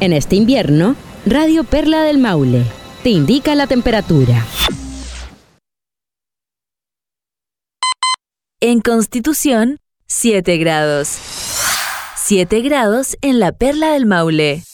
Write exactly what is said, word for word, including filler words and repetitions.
En este invierno, Radio Perla del Maule te indica la temperatura. En Constitución, siete grados. siete grados en la Perla del Maule.